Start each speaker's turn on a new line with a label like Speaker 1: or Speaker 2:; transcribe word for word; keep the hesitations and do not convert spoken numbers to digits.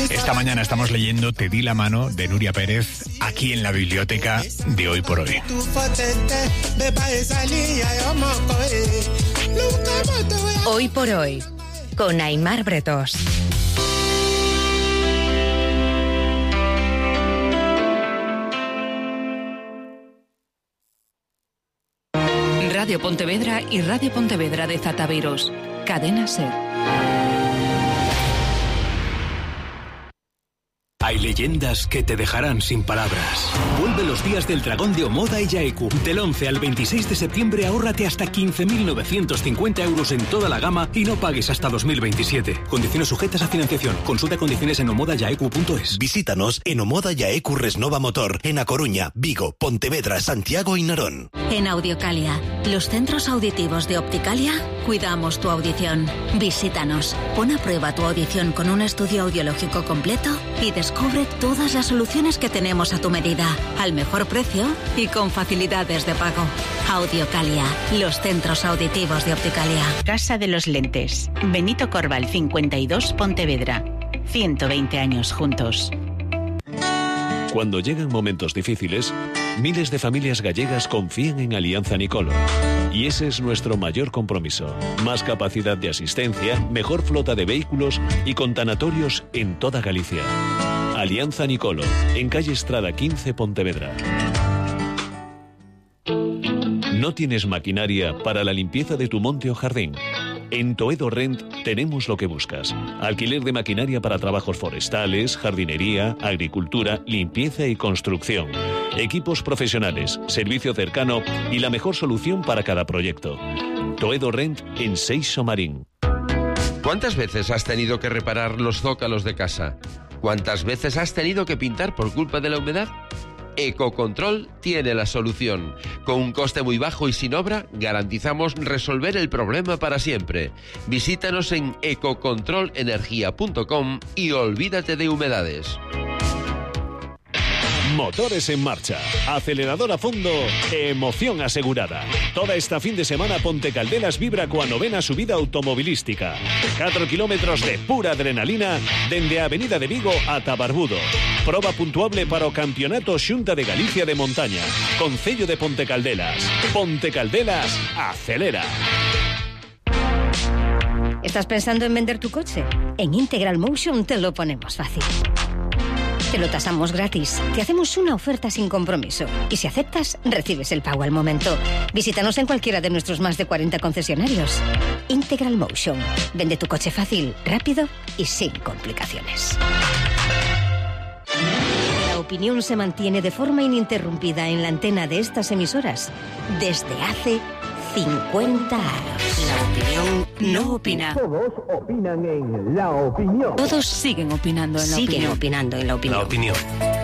Speaker 1: Esta mañana estamos leyendo Te di la mano de Nuria Pérez aquí en la biblioteca de Hoy por Hoy.
Speaker 2: Hoy por Hoy, con Aimar Bretos. Radio Pontevedra y Radio Pontevedra de Zataviros. Cadena SER.
Speaker 3: Hay leyendas que te dejarán sin palabras. Vuelve los días del Dragón de Omoda y Yaeku. Del once al veintiséis de septiembre ahórrate hasta quince mil novecientos cincuenta euros en toda la gama y no pagues hasta dos mil veintisiete. Condiciones sujetas a financiación. Consulta condiciones en omoda yaeku punto es.
Speaker 4: Visítanos en Omoda Yaeku Resnova Motor, en A Coruña, Vigo, Pontevedra, Santiago y Narón.
Speaker 5: En Audiocalia, los centros auditivos de Opticalia, cuidamos tu audición. Visítanos, pon a prueba tu audición con un estudio audiológico completo y descubre todas las soluciones que tenemos a tu medida, al mejor precio y con facilidades de pago. Audiocalia, los centros auditivos de Opticalia.
Speaker 6: Casa de los Lentes, Benito Corval cincuenta y dos, Pontevedra. ciento veinte años juntos.
Speaker 7: Cuando llegan momentos difíciles, miles de familias gallegas confían en Alianza Nicolo. Y ese es nuestro mayor compromiso. Más capacidad de asistencia, mejor flota de vehículos y con tanatorios en toda Galicia. Alianza Nicolo, en calle Estrada quince, Pontevedra. ¿No tienes maquinaria para la limpieza de tu monte o jardín? En Toedo Rent tenemos lo que buscas. Alquiler de maquinaria para trabajos forestales, jardinería, agricultura, limpieza y construcción. Equipos profesionales, servicio cercano y la mejor solución para cada proyecto. Toedo Rent en Seixo Marín.
Speaker 8: ¿Cuántas veces has tenido que reparar los zócalos de casa? ¿Cuántas veces has tenido que pintar por culpa de la humedad? Ecocontrol tiene la solución. Con un coste muy bajo y sin obra, garantizamos resolver el problema para siempre. Visítanos en ecocontrol energía punto com y olvídate de humedades.
Speaker 7: Motores en marcha, acelerador a fondo, emoción asegurada. Toda esta fin de semana Ponte Caldelas vibra coa novena subida automovilística. catro kilómetros de pura adrenalina dende a Avenida de Vigo ata Barbudo. Proba puntuable para o Campeonato Xunta de Galicia de Montaña. Concello de Ponte Caldelas. Ponte Caldelas acelera.
Speaker 9: ¿Estás pensando en vender tu coche? En Integral Motion te lo ponemos fácil. Te lo tasamos gratis, te hacemos una oferta sin compromiso y si aceptas, recibes el pago al momento. Visítanos en cualquiera de nuestros más de cuarenta concesionarios. Integral Motion. Vende tu coche fácil, rápido y sin complicaciones. La opinión se mantiene de forma ininterrumpida en la antena de estas emisoras desde hace cincuenta años.
Speaker 2: La opinión no opina.
Speaker 10: Todos opinan en La Opinión.
Speaker 2: Todos siguen opinando en la
Speaker 9: Siguen
Speaker 2: opinión.
Speaker 9: opinando en la opinión.
Speaker 3: La opinión.